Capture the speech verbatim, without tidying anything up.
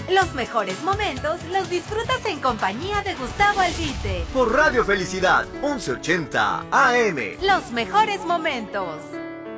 Los mejores momentos los disfrutas en compañía de Gustavo Albite. Por Radio Felicidad, once ochenta A M. Los mejores momentos.